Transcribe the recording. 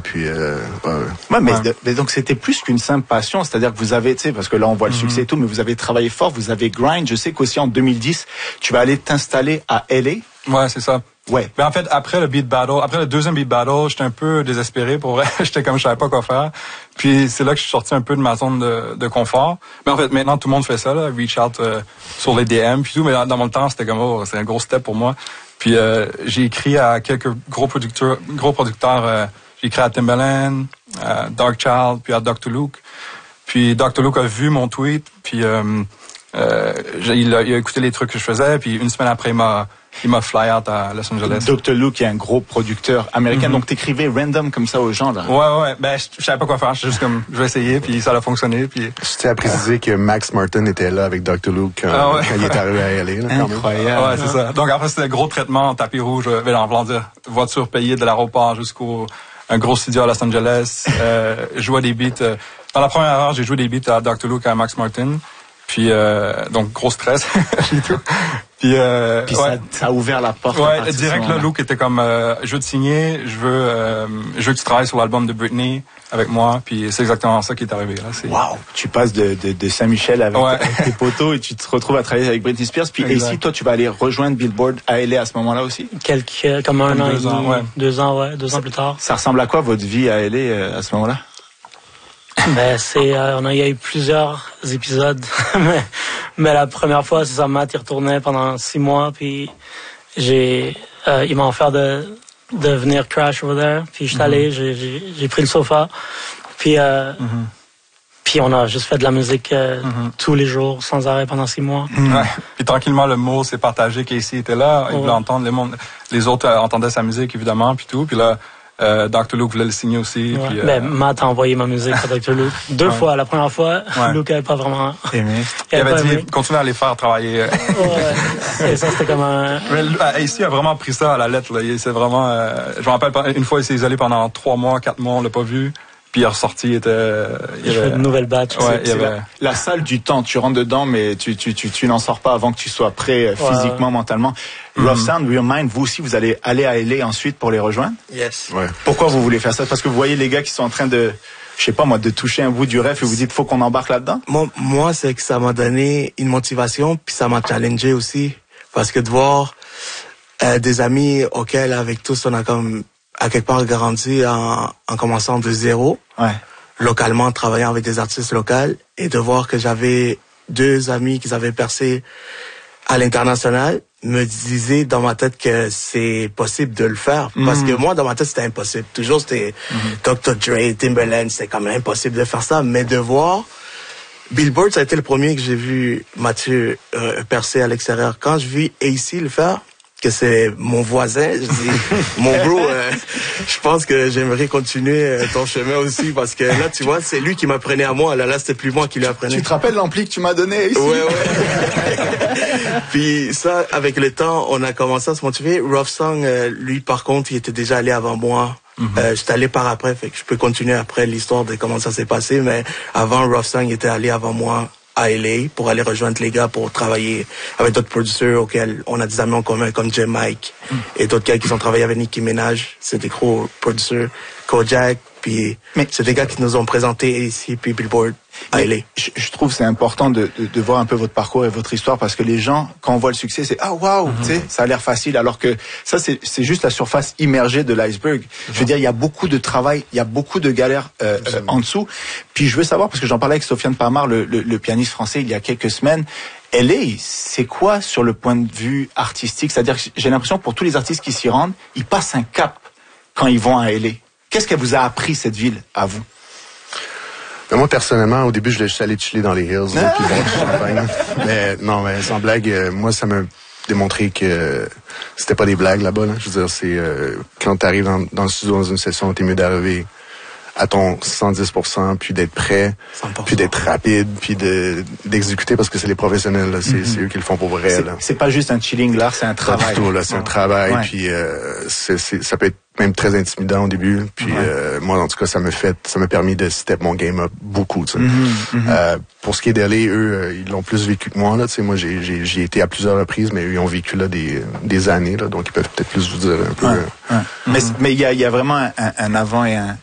puis... mais donc c'était plus qu'une simple passion, c'est-à-dire que vous avez, tu sais, parce que là on voit le succès et tout, mais vous avez travaillé fort, vous avez grind. Je sais qu'aussi en 2010, tu vas aller t'installer à LA. Ouais, c'est ça. Ouais. Mais en fait, après le deuxième beat battle, j'étais un peu désespéré pour vrai. J'étais comme, je savais pas quoi faire. Puis c'est là que je suis sorti un peu de ma zone de confort. Mais en fait, maintenant, tout le monde fait ça, là, reach out sur les DM puis tout. Mais dans mon temps, c'était comme, c'est un gros step pour moi. Puis j'ai écrit à quelques gros producteurs. J'ai écrit à Timbaland, à Darkchild, puis à Dr. Luke. Puis Dr. Luke a vu mon tweet, puis il a écouté les trucs que je faisais, puis une semaine après, il m'a fly out à Los Angeles. Dr. Luke est un gros producteur américain, donc t'écrivais random comme ça aux gens, là. Ouais. Ben, je savais pas quoi faire. J'étais juste comme, je vais essayer, puis ça a fonctionné, puis... Je tiens à préciser que Max Martin était là avec Dr. Luke quand il est arrivé à LA. Là, incroyable. Ouais, c'est ça. Donc après, c'était un gros traitement, tapis rouge, en voulant dire, voiture payée de l'aéroport jusqu'au un gros studio à Los Angeles. Jouais des beats. Dans la première heure, j'ai joué des beats à Dr. Luke et à Max Martin. Puis donc gros stress et tout. Puis ça a ouvert la porte. Ouais, direct là, Luke était comme je veux te signer, je veux que tu travailles sur l'album de Britney avec moi. Puis c'est exactement ça qui est arrivé là. Wow, tu passes de Saint-Michel avec tes potos et tu te retrouves à travailler avec Britney Spears. Puis ici, toi, tu vas aller rejoindre Billboard à LA à ce moment-là aussi. Comme un an et demi, 2 ans plus tard. Ça ressemble à quoi votre vie à LA à ce moment-là? Ben il y a eu plusieurs épisodes, mais la première fois, c'est ça, Matt il retournait pendant 6 mois, puis il m'a offert de venir crash over there, puis je suis allé, j'ai pris le sofa, puis puis on a juste fait de la musique tous les jours, sans arrêt pendant 6 mois. Ouais. Puis tranquillement le mot s'est partagé qu'Acy était là, il voulait entendre les autres entendaient sa musique évidemment, puis tout, puis là. Dr. Luke voulait le signer aussi. Ouais. Puis, Matt a envoyé ma musique à Dr. Luke 2 fois. La première fois, Luke n'avait pas vraiment aimé. Il avait dit, continue à les faire travailler. Et ça, c'était comme un... Acy a vraiment pris ça à la lettre. Là. C'est vraiment... je me rappelle, une fois, il s'est isolé pendant 3 mois, 4 mois, on l'a pas vu. Puis il est ressorti, il y avait une nouvelle batch. Ouais, c'est la salle du temps. Tu rentres dedans, mais tu n'en sors pas avant que tu sois prêt physiquement, mentalement. Rough Sound, Real Mind, vous aussi, vous allez aller à LA ensuite pour les rejoindre? Yes. Ouais. Pourquoi vous voulez faire ça? Parce que vous voyez les gars qui sont en train de, je sais pas moi, de toucher un bout du rêve et vous dites, faut qu'on embarque là-dedans? Moi, c'est que ça m'a donné une motivation, puis ça m'a challengé aussi. Parce que de voir des amis auxquels, avec tous, on a comme à quelque part grandi en commençant de zéro, localement, travaillant avec des artistes locaux, et de voir que j'avais 2 amis qui avaient percé à l'international, me disait dans ma tête que c'est possible de le faire. Parce que moi, dans ma tête, c'était impossible. Toujours, c'était Dr. Dre, Timbaland, c'était quand même impossible de faire ça. Mais de voir Billboard, ça a été le premier que j'ai vu Mathieu percer à l'extérieur. Quand je vis Acy le faire, que c'est mon voisin, je dis, mon bro, je pense que j'aimerais continuer ton chemin aussi, parce que là, tu vois, c'est lui qui m'apprenait à moi. Là, c'était plus moi qui lui apprenais. Tu te rappelles l'ampli que tu m'as donné ici? Ouais. Puis ça, avec le temps, on a commencé à se motiver. Rough Song, lui, par contre, il était déjà allé avant moi. J'étais allé par après, fait que je peux continuer après l'histoire de comment ça s'est passé, mais avant, Rough Song était allé avant moi à LA pour aller rejoindre les gars pour travailler avec d'autres producteurs auxquels on a des amis en commun comme J. Mike et d'autres gars qui ont travaillé avec Nicki Minaj. C'est des gros producteurs. Kojak, puis c'est des gars qui nous ont présenté ici, puis Billboard à LA. Je trouve que c'est important de voir un peu votre parcours et votre histoire, parce que les gens, quand on voit le succès, c'est ah waouh, tu sais, ça a l'air facile, alors que ça c'est juste la surface immergée de l'iceberg. Je veux dire, il y a beaucoup de travail, il y a beaucoup de galères en dessous. Puis je veux savoir, parce que j'en parlais avec Sofiane Pamar, le pianiste français, il y a quelques semaines. LA, c'est quoi sur le point de vue artistique? C'est-à-dire que j'ai l'impression que pour tous les artistes qui s'y rendent, ils passent un cap quand ils vont à LA. Qu'est-ce qu'elle vous a appris, cette ville, à vous? Mais moi, personnellement, au début, je voulais juste aller chiller dans les hills, puis boire du champagne. Mais non, mais sans blague, moi, ça m'a démontré que c'était pas des blagues là-bas. Là. Je veux dire, c'est quand t'arrives dans le studio, dans une session, t'es mieux d'arriver à ton 110%, puis d'être prêt, 100%. Puis d'être rapide, puis d'exécuter, parce que c'est les professionnels, là, c'est eux qui le font pour vrai. C'est pas juste un chilling là, c'est un travail. Tout, là, c'est un travail, puis ça peut être même très intimidant au début, puis moi, en tout cas, ça m'a permis de step mon game up beaucoup, tu sais. Pour ce qui est d'aller, eux, ils l'ont plus vécu que moi, là, tu sais. Moi, j'y ai été à plusieurs reprises, mais eux, ils ont vécu là des années, là, donc ils peuvent peut-être plus vous dire un peu. Mais il y a vraiment un avant et